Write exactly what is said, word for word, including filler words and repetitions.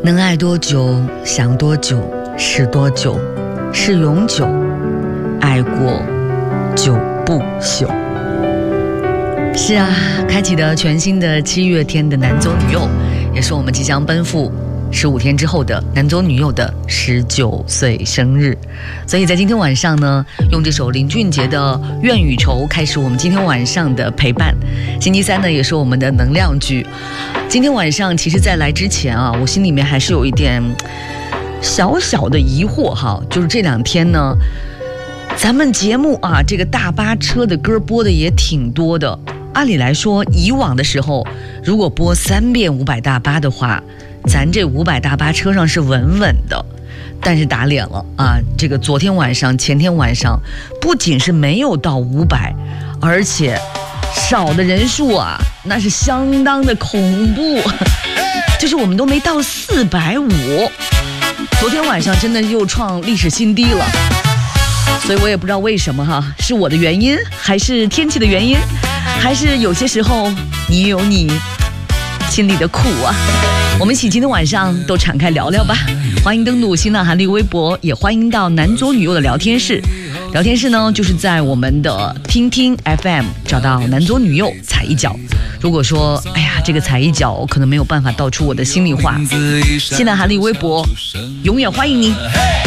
能爱多久，想多久，是多久，是永久，爱过就不朽。是啊，开启的全新的七月天的男左女右，也是我们即将奔赴十五天之后的男左女右的十九岁生日。所以在今天晚上呢，用这首林俊杰的《怨与仇》开始我们今天晚上的陪伴。星期三呢，也是我们的能量剧。今天晚上其实在来之前啊，我心里面还是有一点小小的疑惑哈，就是这两天呢，咱们节目啊，这个大巴车的歌播的也挺多的。按理来说，以往的时候，如果播三遍五百大巴的话，咱这五百大巴车上是稳稳的。但是打脸了啊！这个昨天晚上、前天晚上，不仅是没有到五百，而且少的人数啊，那是相当的恐怖，就是我们都没到四百五。昨天晚上真的又创历史新低了，所以我也不知道为什么哈，是我的原因，还是天气的原因，还是有些时候你有你心里的苦啊。我们一起今天晚上都敞开聊聊吧，欢迎登录新浪韩绿微博，也欢迎到男左女右的聊天室。聊天室呢，就是在我们的听听 F M 找到男左女右踩一脚。如果说哎呀，这个踩一脚可能没有办法道出我的心里话，新浪韩绿微博永远欢迎你。